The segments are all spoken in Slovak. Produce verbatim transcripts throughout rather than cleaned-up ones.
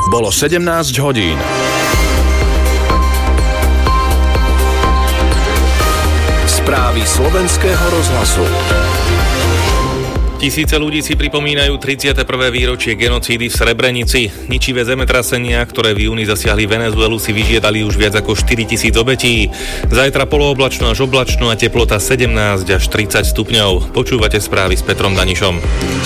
Bolo sedemnásť hodín. Správy slovenského rozhlasu. Tisíce ľudí si pripomínajú tridsiate prvé výročie genocídy v Srebrenici. Ničivé zemetrasenia, ktoré v júni zasiahli Venezuelu, si vyžiadali už viac ako štyritisíc obetí. Zajtra polooblačno až oblačno a teplota sedemnásť až tridsať stupňov. Počúvate správy s Petrom Danišom.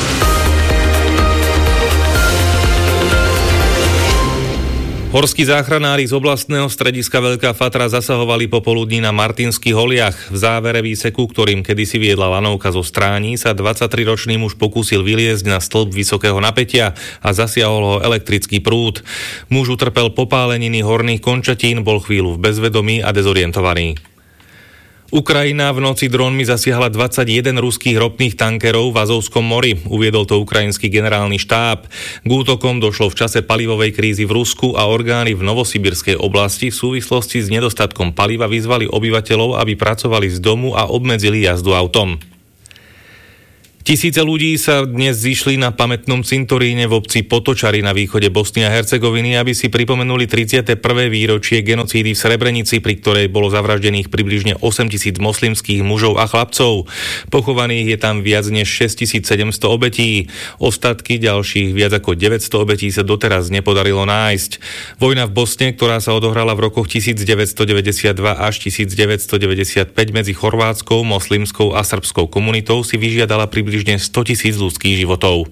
Horskí záchranári z oblastného strediska Veľká Fatra zasahovali popoludní na Martinských holiach. V závere výseku, ktorým kedysi viedla lanovka zo Strání, sa dvadsaťtriročný muž pokúsil vyliezť na stĺp vysokého napätia a zasiahol ho elektrický prúd. Muž utrpel popáleniny horných končatín, bol chvíľu v bezvedomí a dezorientovaný. Ukrajina v noci drónmi zasiahla dvadsaťjeden ruských ropných tankerov v Azovskom mori, uviedol to ukrajinský generálny štáb. K útokom došlo v čase palivovej krízy v Rusku a orgány v Novosibirskej oblasti v súvislosti s nedostatkom paliva vyzvali obyvateľov, aby pracovali z domu a obmedzili jazdu autom. Tisíce ľudí sa dnes zišli na pamätnom cintoríne v obci Potočary na východe Bosny a Hercegoviny, aby si pripomenuli tridsiate prvé výročie genocídy v Srebrenici, pri ktorej bolo zavraždených približne osemtisíc moslimských mužov a chlapcov. Pochovaných je tam viac než šesťtisícsedemsto obetí. Ostatky ďalších viac ako deväťsto obetí sa doteraz nepodarilo nájsť. Vojna v Bosne, ktorá sa odohrala v rokoch devätnásťstodeväťdesiatdva až devätnásťstodeväťdesiatpäť medzi chorvátskou, moslimskou a srbskou komunitou, si vyžiadala približne približne stotisíc ľudských životov.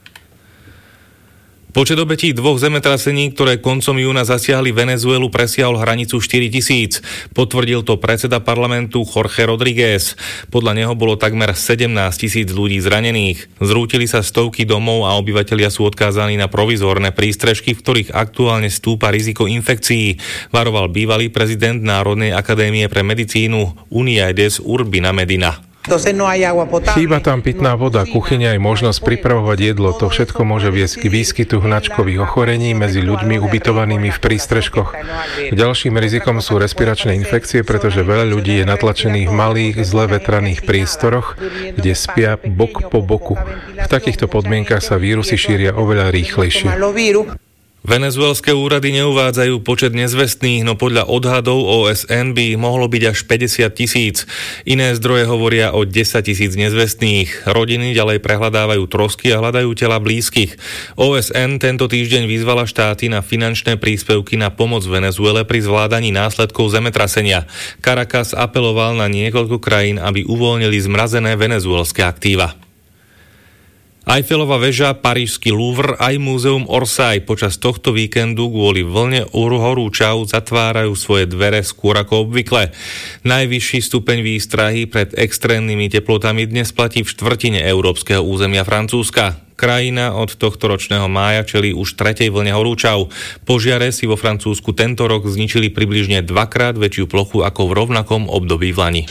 Počet obetí dvoch zemetrasení, ktoré koncom júna zasiahli Venezuelu, presiahol hranicu štyritisíc. Potvrdil to predseda parlamentu Jorge Rodríguez. Podľa neho bolo takmer sedemnásť tisíc ľudí zranených. Zrútili sa stovky domov a obyvatelia sú odkázaní na provizórne prístrežky, v ktorých aktuálne stúpa riziko infekcií, varoval bývalý prezident Národnej akadémie pre medicínu Unidades Urbina Medina. Chýba tam pitná voda, kuchyňa aj možnosť pripravovať jedlo. To všetko môže viesť k výskytu hnačkových ochorení medzi ľuďmi ubytovanými v prístrežkoch. Ďalším rizikom sú respiračné infekcie, pretože veľa ľudí je natlačených v malých, zle vetraných priestoroch, kde spia bok po boku. V takýchto podmienkach sa vírusy šíria oveľa rýchlejšie. Venezuelské úrady neuvádzajú počet nezvestných, no podľa odhadov ó es en by mohlo byť až päťdesiat tisíc. Iné zdroje hovoria o desať tisíc nezvestných. Rodiny ďalej prehľadávajú trosky a hľadajú tela blízkych. ó es en tento týždeň vyzvala štáty na finančné príspevky na pomoc Venezuele pri zvládaní následkov zemetrasenia. Caracas apeloval na niekoľko krajín, aby uvoľnili zmrazené venezuelské aktíva. Eiffelova väža, parížsky Louvre aj múzeum Orsay počas tohto víkendu kvôli vlne horúčav zatvárajú svoje dvere skôr ako obvykle. Najvyšší stupeň výstrahy pred extrémnymi teplotami dnes platí v štvrtine európskeho územia Francúzska. Krajina od tohto ročného mája čelí už tretej vlne horúčav. Požiare si vo Francúzsku tento rok zničili približne dvakrát väčšiu plochu ako v rovnakom období v lani.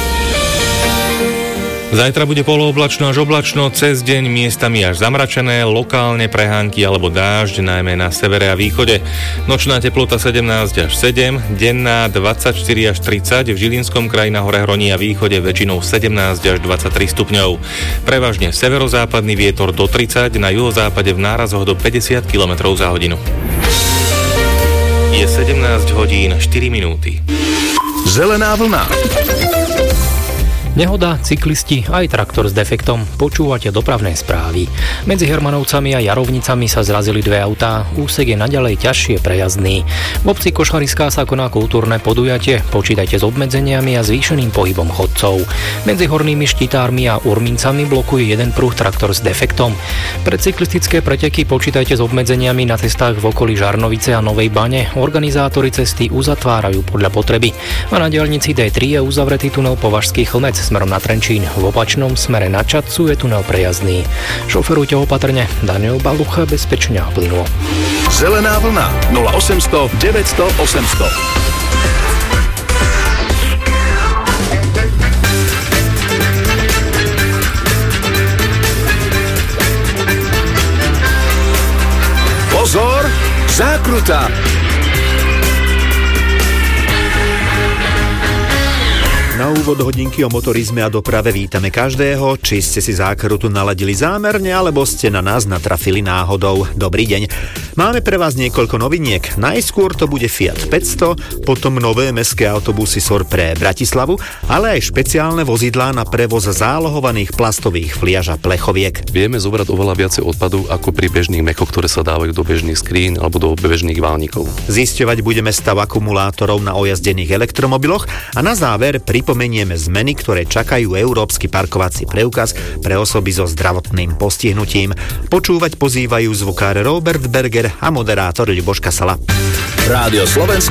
Zajtra bude polooblačno až oblačno, cez deň miestami až zamračené, lokálne prehánky alebo dážď, najmä na severe a východe. Nočná teplota sedemnásť až sedem, denná dvadsaťštyri až tridsať, v Žilinskom kraji na hore Hroní a východe väčšinou sedemnásť až dvadsaťtri stupňov. Prevažne severozápadný vietor do tridsať, na juhozápade v nárazoch do päťdesiat kilometrov za hodinu. Je sedemnásť hodín štyri minúty. Zelená vlna. Nehoda, cyklisti aj traktor s defektom. Počúvate dopravné správy. Medzi Hermanovcami a Jarovnicami sa zrazili dve autá. Úsek je naďalej ťažšie prejazdný. V obci Košariská sa koná kultúrne podujatie. Počítajte s obmedzeniami a zvýšeným pohybom chodcov. Medzi Hornými Štitármi a Urmincami blokuje jeden pruh traktor s defektom. Pre cyklistické preteky počítajte s obmedzeniami na cestách v okolí Žarnovice a Novej Bane. Organizátori cesty uzatvárajú podľa potreby. A na diaľnici dé tri je uzavretý tunel Považský Chlmec smerom na Trenčín. V opačnom smere na Čadcu je tunel prejazdný. Šoferujte opatrne. Daniel Balucha, bezpečne a plynulo. Zelená vlna nula osemsto deväťsto osemsto. Pozor, zákruta! Na úvod úvod hodinky o motorizme a doprave vítame každého, či ste si zákrutu naladili zámerne, alebo ste na nás natrafili náhodou. Dobrý deň. Máme pre vás niekoľko noviniek. Najskôr to bude Fiat päťsto, potom nové mestské autobusy es o er pre Bratislavu, ale aj špeciálne vozidlá na prevoz zálohovaných plastových fliaž a plechoviek. Vieme zobrať oveľa viacej odpadu ako pri bežných mechoch, ktoré sa dávajú do bežných skrín alebo do bežných válnikov. Zisťovať budeme stav akumulátorov na ojazdených elektromobiloch a na záver pripomenieme zmeny, ktoré čakajú Európsky parkovací preukaz pre osoby so zdravotným postihnutím. Počúvať pozývajú zvukár Robert Berger a moderátor Ľuboš Kasala. Rádio Slovensko